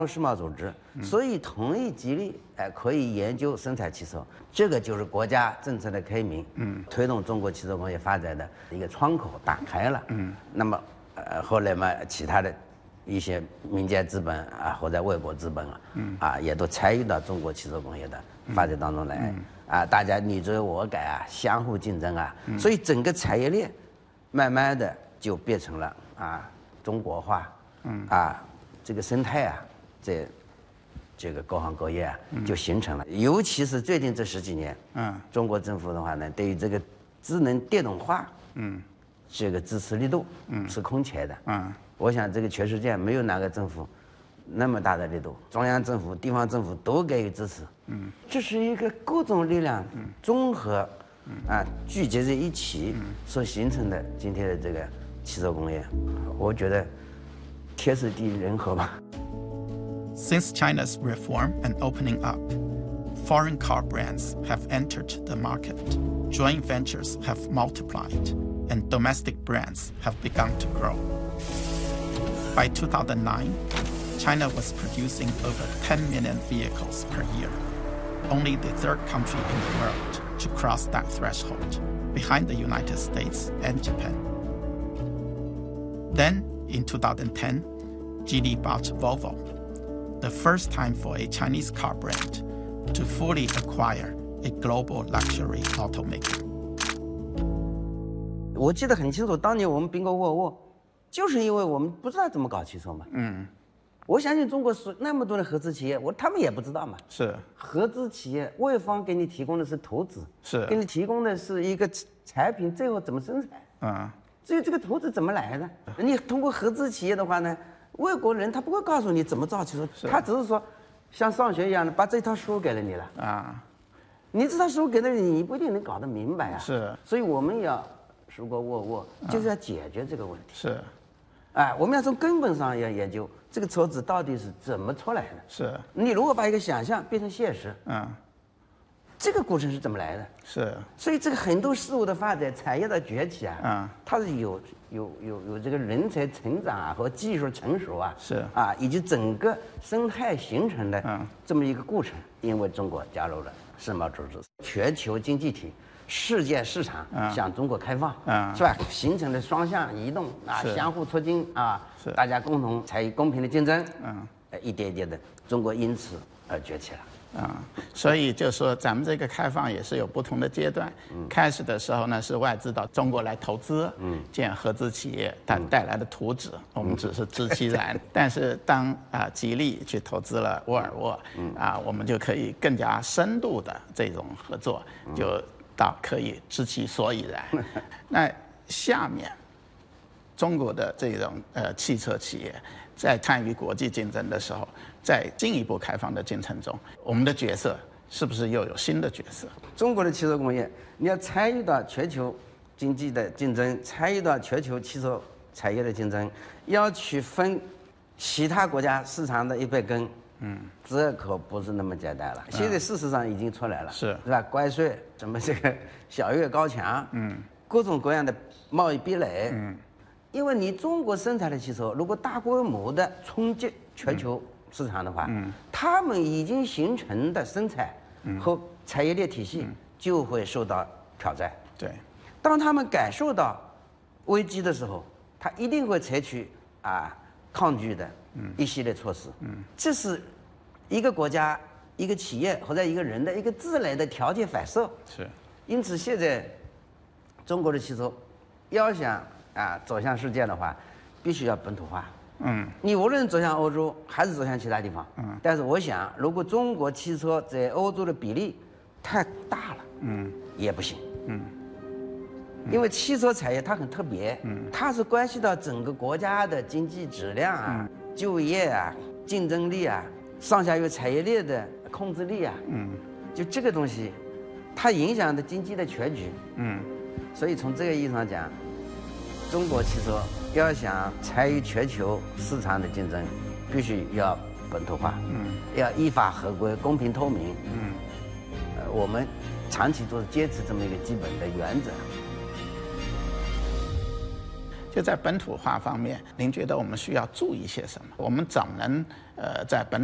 世贸组织，所以同意吉利可以研究生产汽车，这个就是国家政策的开明，推动中国汽车工业发展的一个窗口打开了，那么后来嘛，其他的一些民间资本啊或者外国资本也都参与到中国汽车工业的发展当中来，大家你追我赶啊，相互竞争啊，所以整个产业链慢慢的就变成了中国化，这个生态在这个各行各业就形成了，尤其是最近这10几年，中国政府的话呢，对于这个智能电动化，这个支持力度是空前的，我想这个全世界没有哪个政府那么大的力度，中央政府、地方政府都给予支持，这是一个各种力量综合聚集在一起所形成的今天的这个汽车工业，我觉得天时地利人和吧。 Since China's reform and opening up, foreign car brands have entered the market, joint ventures have multiplied, and domestic brands have begun to grow. By 2009, China was producing over 10 million vehicles per year, only the third country in the world to cross that threshold, behind the United States and Japan. Then, in 2010, Geely bought Volvo, the first time for a Chinese car brand to fully acquire a global luxury automaker. 我记得很清楚，当年我们并购沃尔沃，就是因为我们不知道怎么搞汽车嘛。我相信中国是那么多的合资企业，他们也不知道嘛。是合资企业，外方给你提供的是投资，是给你提供的是一个产品，最后怎么生产。至于这个投资怎么来的，你通过合资企业的话呢？外国人他不会告诉你怎么造汽车，他只是说，像上学一样的把这套书给了你了你这套书给了你，你不一定能搞得明白所以我们要如果沃尔沃就是要解决这个问题。我们要从根本上要研究这个车子到底是怎么出来的。你如果把一个想象变成现实，这个过程是怎么来的？所以这个很多事物的发展，产业的崛起它是有这个人才成长和技术成熟以及整个生态形成的这么一个过程。因为中国加入了世贸组织，全球经济体、世界市场向中国开放，是吧？形成了双向移动相互促进大家共同参与公平的竞争，一点一点的，中国因此而崛起了。 所以就说咱们这个开放也是有不同的阶段。开始的时候呢，是外资到中国来投资，建合资企业，它带来的图纸，我们只是知其然。但是当吉利去投资了沃尔沃，我们就可以更加深度的这种合作，就到可以知其所以然。那下面，中国的这种汽车企业在参与国际竞争的时候，在进一步开放的进程中，我们的角色是不是又有新的角色？ 中国的汽车工业，你要参与到全球经济的竞争，参与到全球汽车产业的竞争，要去分其他国家市场的100根，这可不是那么简单了。现在事实上已经出来了，是吧？关税，什么这个小岳高墙，各种各样的贸易壁垒，因为你中国生产的汽车，如果大规模的冲击全球市场的话，他们已经形成的生产和产业链体系就会受到挑战。当他们感受到危机的时候，他一定会采取抗拒的一系列措施。这是一个国家、一个企业或者一个人的一个自然的条件反射。因此现在中国的汽车要想走向世界的话，必须要本土化。你无论走向欧洲还是走向其他地方，但是我想，如果中国汽车在欧洲的比例太大了，也不行。因为汽车产业它很特别，它是关系到整个国家的经济质量就业竞争力上下游产业链的控制力就这个东西，它影响的经济的全局。所以从这个意义上讲，中国汽车要想参与全球市场的竞争，必须要本土化，要依法合规、公平透明。我们长期都是坚持这么一个基本的原则。 就在本土化方面，您觉得我们需要注意些什么？我们怎么能在本